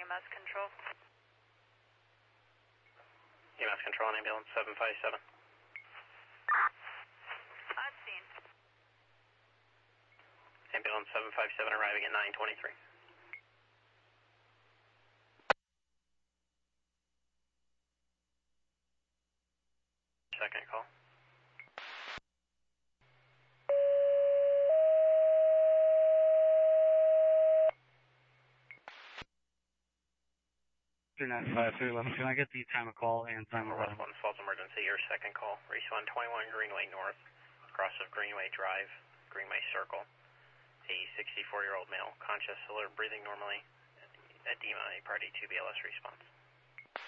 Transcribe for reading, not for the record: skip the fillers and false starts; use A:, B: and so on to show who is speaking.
A: EMS control.
B: EMS control on ambulance 757.
A: On scene.
B: Ambulance 757 arriving at 923. Second call.
C: Can I get the time of call and time of
B: Response falls emergency, your second call. Respawn 21 Greenway North, cross of Greenway Drive, Greenway Circle. A 64-year-old male, conscious, alert, breathing normally. Edema, a party 2 BLS response.